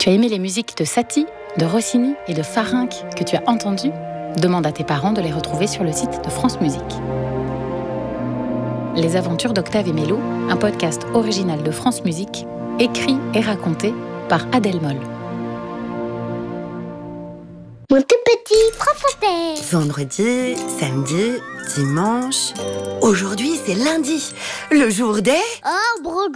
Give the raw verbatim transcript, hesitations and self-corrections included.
Tu as aimé les musiques de Satie, de Rossini et de Farinck que tu as entendues ? Demande à tes parents de les retrouver sur le site de France Musique. Les aventures d'Octave et Mélo, un podcast original de France Musique, écrit et raconté par Adèle Moll. Mon tout petit professeur. Vendredi, samedi, dimanche. Aujourd'hui, c'est lundi, le jour des... Arbre